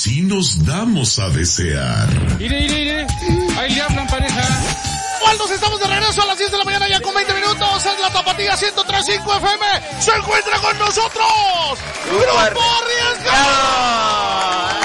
así nos damos a desear. Ire. Ahí le hablan, pareja. Waldos, estamos de regreso a las 10 de la mañana ya con 20 minutos. Es la Tapatía 103.5 FM. Se encuentra con nosotros Grupo Arriesgado.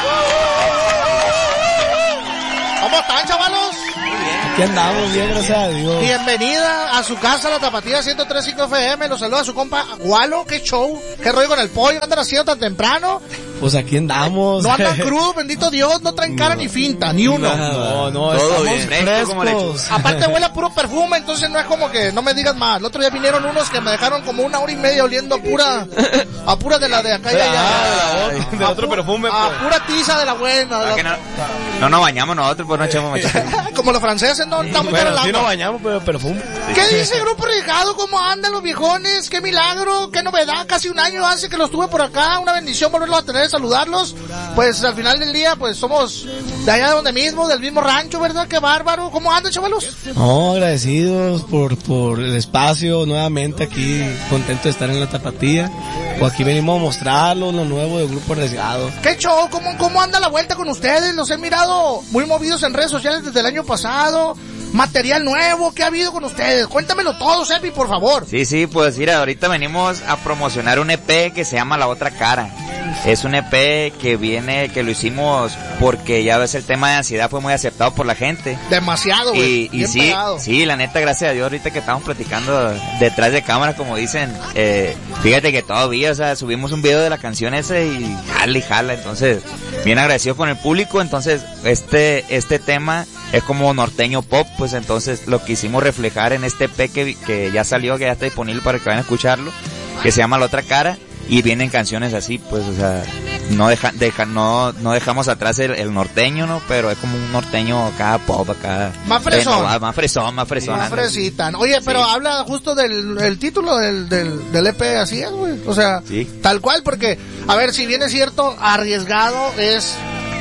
¿Cómo están, chavalos? Aquí andamos bien, gracias a Dios. Bienvenida a su casa, la Tapatía 103.5 FM. Los saluda su compa Gualo. Qué show, qué rollo con el pollo. ¿Andan haciendo tan temprano? Pues aquí andamos. No andan crudos, bendito Dios. No traen cara ni finta, ni uno. No, todo estamos bien, frescos. Aparte huele a puro perfume, entonces no es como que no me digas más. El otro día vinieron unos que me dejaron como 1 hora y media oliendo a pura de la de acá y allá. De otro perfume, A pues. pura tiza de la buena. No nos bañamos nosotros, pues no echamos machaca. Como los franceses, no está muy caro el Bueno, sí agua. nos bañamos, pero perfume. ¿Qué dice Grupo Arriesgado? ¿Cómo andan los viejones? ¡Qué milagro! ¡Qué novedad! Casi un año hace que los tuve por acá. Una bendición volverlos a tener, saludarlos. Pues al final del día, pues somos de allá de donde mismo, del mismo rancho, ¿verdad? ¡Qué bárbaro! ¿Cómo andan, chavalos? No, agradecidos por el espacio nuevamente aquí, contento de estar en la Tapatía. Pues aquí venimos a mostrarlo, lo nuevo del Grupo Arriesgado. ¿Qué show? ¿Cómo anda la vuelta con ustedes? Los he mirado muy movidos en redes sociales desde el año pasado. Material nuevo, ¿qué ha habido con ustedes? Cuéntamelo todo, Sepi, por favor. Sí, pues mira, ahorita venimos a promocionar un EP que se llama La Otra Cara. Es un EP que lo hicimos porque ya ves el tema de ansiedad fue muy aceptado por la gente. Demasiado, güey. Y sí, la neta, gracias a Dios, ahorita que estamos platicando detrás de cámaras, como dicen, fíjate que todavía, o sea, subimos un video de la canción ese y jala, entonces, bien agradecido con el público, entonces, este tema es como norteño pop, pues entonces lo quisimos reflejar en este EP que ya salió, que ya está disponible para que vayan a escucharlo, que se llama La Otra Cara, y vienen canciones así, pues, o sea, no dejamos atrás el norteño, ¿no? Pero es como un norteño acá pop, acá. Más fresón. Más fresón. Más fresita. Oye, pero habla justo del título del EP, así es, güey. O sea, tal cual, porque, a ver, si bien es cierto, arriesgado es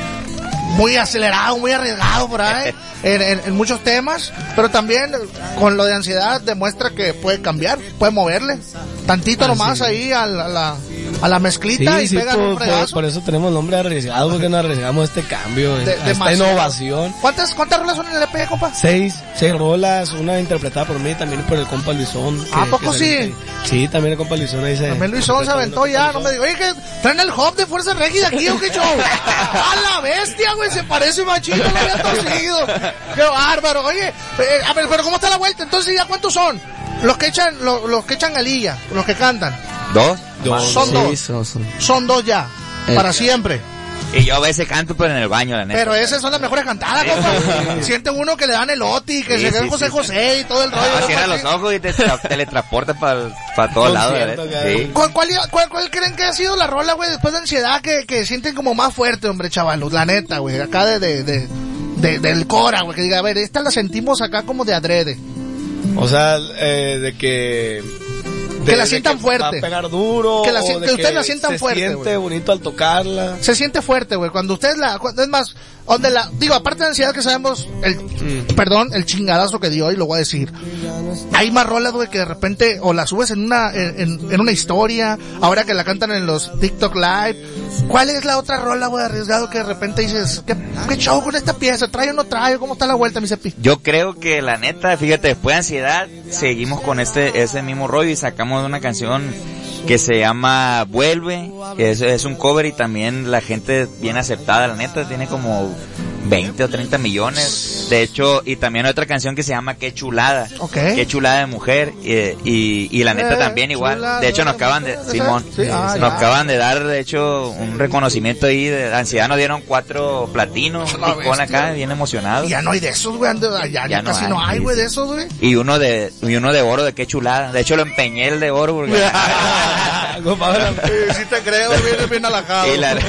muy acelerado, muy arriesgado por ahí, en muchos temas, pero también con lo de ansiedad demuestra que puede cambiar, puede moverle tantito nomás ahí a la mezclita y pega un fregazo. Por eso tenemos el nombre Arriesgado, porque nos arriesgamos a este cambio, a esta innovación. ¿Cuántas rolas son en el EP, compa? 6 rolas, una interpretada por mí, también por el compa Luisón. ¿A poco sí? Sí, también el compa Luisón ahí se... También Luisón se aventó ya, no me digo, oye, que traen el hub de Fuerza Régida aquí, ¿o qué show? ¡A la bestia, güey! Se parece machito, lo había torcido. ¡Qué bárbaro! Oye, a ver, pero ¿cómo está la vuelta? Entonces, ¿ya cuántos son? Los que echan alilla, los que cantan. ¿Dos? Son dos. Son dos ya, para siempre. Y yo a veces canto, pero en el baño, la neta. Pero esas son las mejores cantadas, compa. Siente uno que le dan el oti, que se ve José y todo el rollo. Cierra los ojos y te teletransporta para todos lados. Sí. ¿Cuál creen que ha sido la rola, güey, después de ansiedad que sienten como más fuerte, hombre, chavalos? La neta, güey, acá del Cora, güey, que diga, a ver, esta la sentimos acá como de adrede. O sea, de que... Que la sientan fuerte. Va a pegar duro. Que ustedes la sientan fuerte, se siente bonito al tocarla. Se siente fuerte, güey. Cuando ustedes es más, digo, aparte de ansiedad que sabemos, el chingadazo que dio, y lo voy a decir. Hay más rolas, güey, que de repente, o la subes en una historia, ahora que la cantan en los TikTok Live. ¿Cuál es la otra rola, güey, arriesgado que de repente dices, qué show con esta pieza? ¿Trae o no trae? ¿Cómo está la vuelta, mi Cepi? Yo creo que la neta, fíjate, después de ansiedad, seguimos con ese mismo rollo y sacamos una canción que se llama Vuelve, que es un cover y también la gente bien aceptada, la neta, tiene como 20 o 30 millones, de hecho, y también otra canción que se llama Qué Chulada, Qué Chulada de Mujer, y la neta también igual, de hecho nos acaban de, Simón, nos acaban de dar, de hecho, un reconocimiento ahí, de ansiedad nos dieron 4 platinos, picón acá, bien emocionado. Ya no hay de esos, güey, ya casi no hay, güey, de esos, güey. Y uno de oro de Qué Chulada, de hecho lo empeñé el de oro, porque... Sí te creo, bien alajado.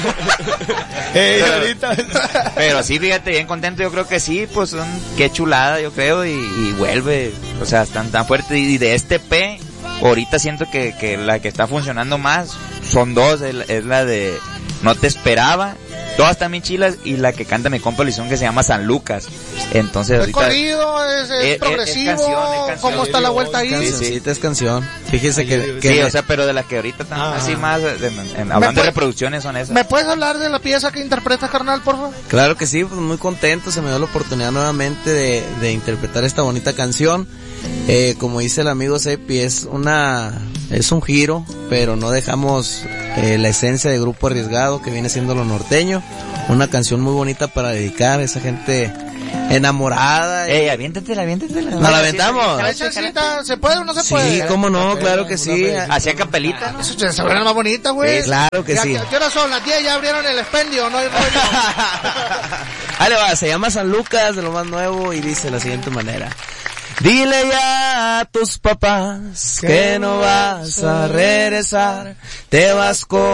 Pero sí, fíjate, bien contento, yo creo que sí, pues son Qué Chulada, yo creo, y vuelve, o sea, están tan fuertes, y de este P, ahorita siento que la que está funcionando más, son dos, es la de No Te Esperaba, todas están bien chilas, y la que canta mi compa Luisón, que se llama San Lucas. Entonces es ahorita corrido, es progresivo, es canción. ¿Cómo está la vuelta ahí? Sí, es canción. Fíjese que sí, o sea, pero de las que ahorita están así más, hablando de reproducciones, son esas. ¿Me puedes hablar de la pieza que interpretas, carnal, por favor? Claro que sí, pues muy contento, se me dio la oportunidad nuevamente de interpretar esta bonita canción. Como dice el amigo Sepi, es un giro, pero no dejamos la esencia de Grupo Arriesgado, que viene siendo lo norteño. Una canción muy bonita para dedicar a esa gente enamorada. Aviéntatela. ¿Nos la aventamos? ¿Se puede o no se puede? Sí, cómo no, claro que sí. Hacía capelita. Se verán más bonita, güey. Sí, claro que sí. ¿Qué hora son? Las 10 ya abrieron el expendio, no hay rollo. Ahí le va, se llama San Lucas, de lo más nuevo, y dice de la siguiente manera. Dile ya a tus papás que no vas a regresar, te vas con